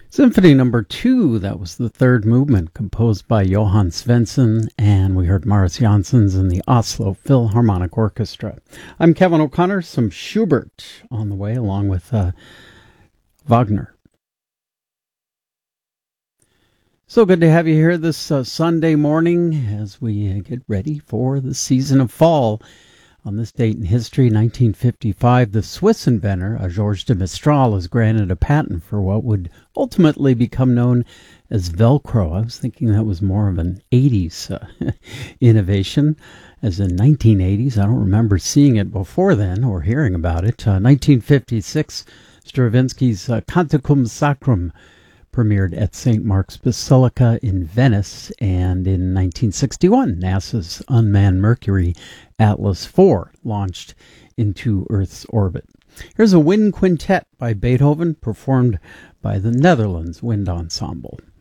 Symphony number 2, that was the third movement, composed by Johann Svensson, and we heard Maurice Janssens and the Oslo Philharmonic Orchestra. I'm Kevin O'Connor, some Schubert on the way, along with Wagner. So good to have you here this Sunday morning as we get ready for the season of fall. On this date in history, 1955, the Swiss inventor, Georges de Mistral, was granted a patent for what would ultimately become known as Velcro. I was thinking that was more of an 80s innovation, as in 1980s. I don't remember seeing it before then or hearing about it. 1956, Stravinsky's Canticum Sacrum premiered at St. Mark's Basilica in Venice, and in 1961, NASA's unmanned Mercury Atlas IV launched into Earth's orbit. Here's a wind quintet by Beethoven, performed by the Netherlands Wind Ensemble.